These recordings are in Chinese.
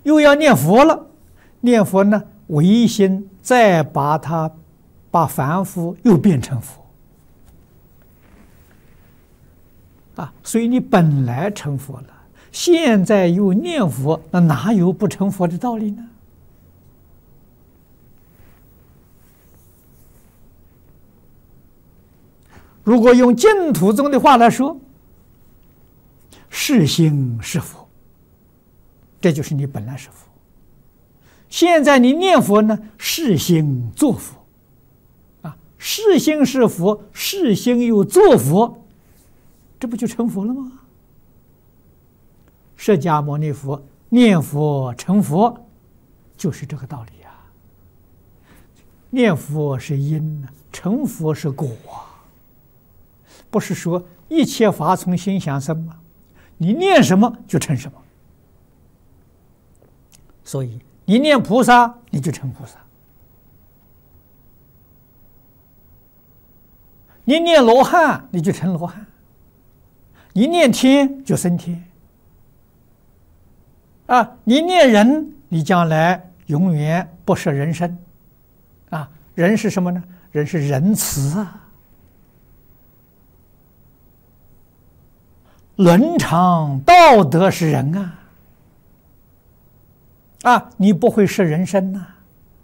又要念佛了，念佛呢，唯心再把凡夫又变成佛啊，所以你本来成佛了，现在又念佛，那哪有不成佛的道理呢？如果用净土宗的话来说，是心是佛，这就是你本来是佛。现在你念佛呢，是心作佛啊，是心是佛，是心又作佛，这不就成佛了吗？释迦牟尼佛念佛成佛，就是这个道理啊。念佛是因呢，成佛是果啊。不是说一切法从心想生吗？你念什么就成什么。所以你念菩萨，你就成菩萨；你念罗汉，你就成罗汉；你念天就升天。啊，你念人，你将来永远不是人身。啊，人是什么呢？人是仁慈啊。伦常道德是人啊，啊，你不会是人身呐，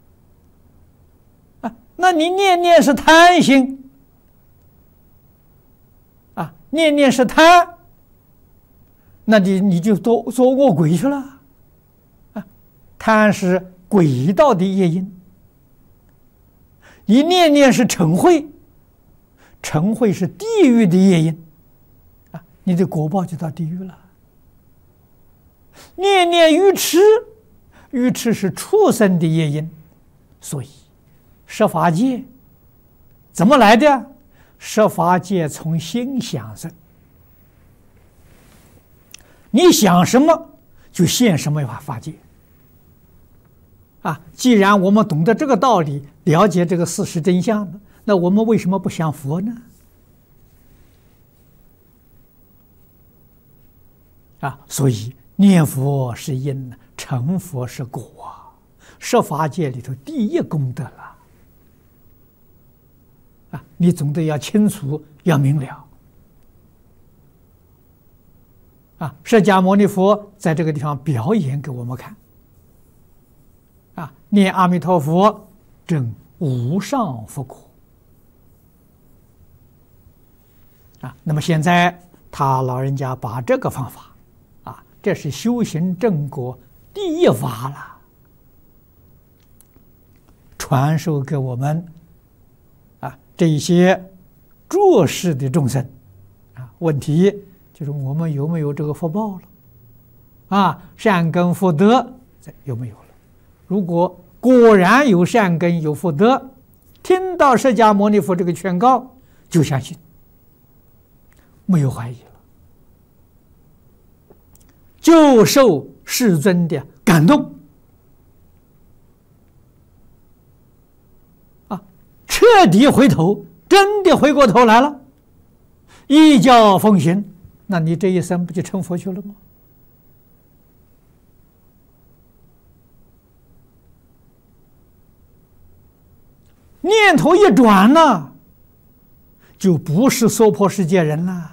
啊，那你念念是贪心，啊，念念是贪，那你就做恶鬼去了，啊，贪是鬼道的业因，你念念是嗔恚，嗔恚是地狱的业因。你的果报就到地狱了。念念愚痴，愚痴是畜生的业因，所以十法界怎么来的？十法界从心想生，你想什么就现什么法界。啊，既然我们懂得这个道理，了解这个事实真相了，那我们为什么不想佛呢？啊，所以念佛是因，成佛是果啊，十法界里头第一功德了。啊，你总得要清楚，要明了。啊，释迦牟尼佛在这个地方表演给我们看。啊，念阿弥陀佛，证无上佛果。啊，那么现在他老人家把这个方法。这是修行正果第一法了，传授给我们啊这一些弱势的众生啊。问题就是我们有没有这个福报了？啊，善根福德有没有了？如果果然有善根有福德，听到释迦牟尼佛这个劝告，就相信，没有怀疑了。就受世尊的感动啊，彻底回头，真的回过头来了，依教奉行，那你这一生不就成佛去了吗？念头一转呢，就不是娑婆世界人了。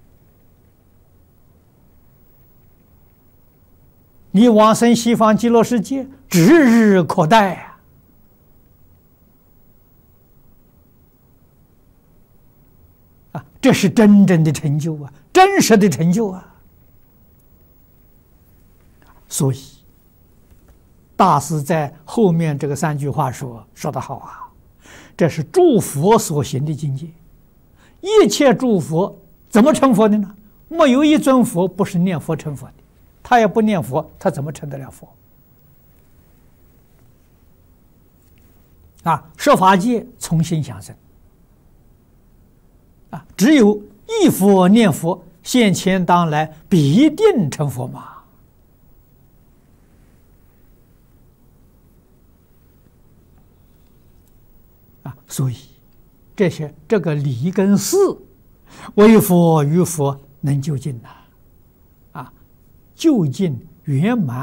你往生西方极乐世界指日可待啊！这是真正的成就啊，真实的成就啊！所以大师在后面这个3句话说得好啊，这是诸佛所行的境界。一切诸佛怎么成佛的呢？没有一尊佛不是念佛成佛的。他也不念佛，他怎么成得了佛？啊，十法界从心想生。啊，只有一佛念佛，现前当来必定成佛嘛。啊，所以这个理跟事，为佛与佛能究竟呐。就近圆满。